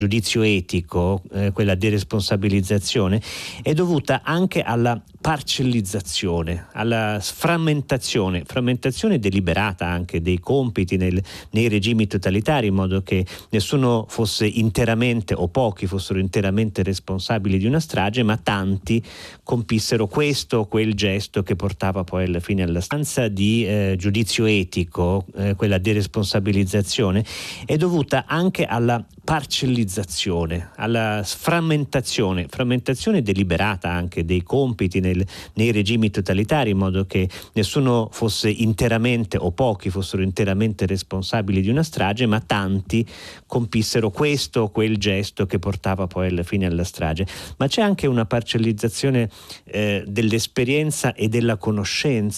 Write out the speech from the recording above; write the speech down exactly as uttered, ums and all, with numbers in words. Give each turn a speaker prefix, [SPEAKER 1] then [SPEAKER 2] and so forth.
[SPEAKER 1] giudizio etico, eh, quella deresponsabilizzazione, è dovuta anche alla parcellizzazione, alla frammentazione, frammentazione deliberata anche dei compiti nel, nei regimi totalitari, in modo che nessuno fosse interamente o pochi fossero interamente responsabili di una strage, ma tanti compissero questo o quel gesto che portava poi alla fine alla stanza di eh, giudizio etico, eh, quella deresponsabilizzazione, è dovuta anche alla parcellizzazione, alla frammentazione, frammentazione deliberata anche dei compiti nel, nei regimi totalitari, in modo che nessuno fosse interamente o pochi fossero interamente responsabili di una strage, ma tanti compissero questo o quel gesto che portava poi alla fine alla strage. Ma c'è anche una parcellizzazione eh, dell'esperienza e della conoscenza